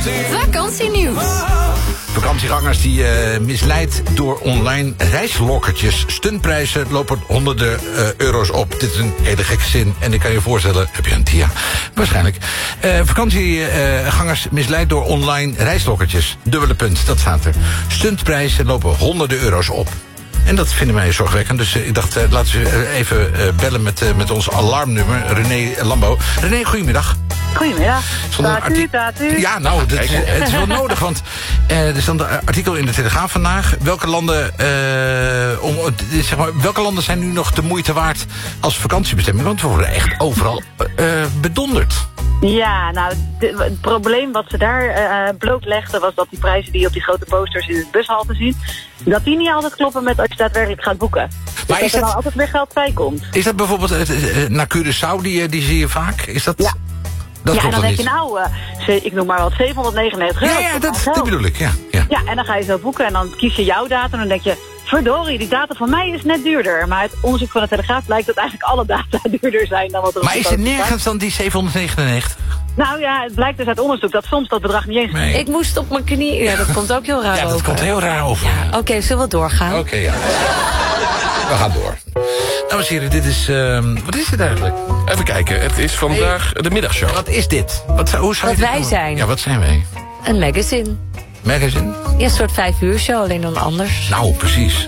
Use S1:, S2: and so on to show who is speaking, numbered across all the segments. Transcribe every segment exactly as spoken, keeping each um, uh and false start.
S1: Vakantienieuws.
S2: Vakantiegangers die uh, misleid door online reislokkertjes. Stuntprijzen lopen honderden uh, euro's op. Dit is een hele gekke zin. En ik kan je voorstellen, heb je een dia? Waarschijnlijk. Uh, vakantiegangers uh, misleid door online reislokkertjes. Dubbele punt, dat staat er. Stuntprijzen lopen honderden euro's op. En dat vinden wij zorgwekkend. Dus uh, ik dacht, uh, laten we even uh, bellen met, uh, met ons alarmnummer. René Lambo. René, goedemiddag.
S3: Goedemiddag.
S2: Arti- ja, nou, dat, het is wel nodig, want uh, er stond een artikel in de Telegraaf vandaag. Welke landen, uh, om, zeg maar, welke landen zijn nu nog de moeite waard als vakantiebestemming? Want we worden echt overal uh, bedonderd.
S3: Ja, nou, de, het probleem wat ze daar uh, blootlegden was dat die prijzen die je op die grote posters in de bushalte ziet, dat die niet altijd kloppen met als je daadwerkelijk gaat boeken. Dus
S2: maar
S3: dat
S2: is
S3: er
S2: dat,
S3: dan altijd weer geld bij komt.
S2: Is dat bijvoorbeeld uh, naar Curaçao, die, die zie je vaak? Is dat...
S3: Ja.
S2: Dat
S3: ja, en dan denk
S2: niet.
S3: je nou, uh, ik noem maar wat, zevenhonderdnegenennegentig euro.
S2: Ja, ja, dat, dat bedoel ik, ja, ja.
S3: Ja, en dan ga je zo boeken en dan kies je jouw datum en dan denk je, verdorie, die data van mij is net duurder. Maar uit onderzoek van de Telegraaf blijkt dat eigenlijk alle data duurder zijn dan wat er op
S2: Maar is er nergens dan die zevenhonderdnegenennegentig?
S3: Nou ja, het blijkt dus uit onderzoek dat soms dat bedrag niet eens...
S1: Nee. Ik moest op mijn knie... Ja, dat komt ook heel raar over.
S2: Ja, dat
S1: over.
S2: komt heel raar over.
S1: Ja, Oké, okay, zullen we doorgaan?
S2: Oké, okay, ja. We gaan door. Dames en heren, dit is... Uh, wat is dit eigenlijk?
S4: Even kijken, het is vandaag de middagshow.
S2: Wat is dit? Wat, hoe zou
S1: wat wij
S2: doen?
S1: zijn.
S2: Ja, wat zijn wij?
S1: Een magazine.
S2: Magazine?
S1: Ja, een soort vijf uur show, alleen dan anders.
S2: Nou, precies.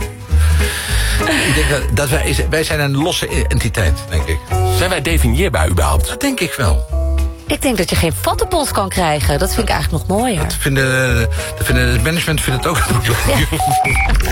S2: Ik denk dat, dat wij, wij zijn een losse entiteit, denk ik.
S4: Zijn wij definieerbaar überhaupt?
S2: Dat denk ik wel.
S1: Ik denk dat je geen vat op ons kan krijgen. Dat vind ik eigenlijk nog mooier.
S2: Dat vinden, dat vinden het management vindt het ook een probleem. Ja.